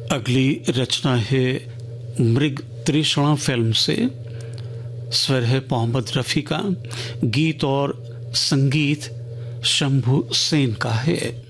अगली रचना है मृग तृष्णा फिल्म से। स्वर है मोहम्मद रफ़ी का, गीत और संगीत शंभू सेन का है।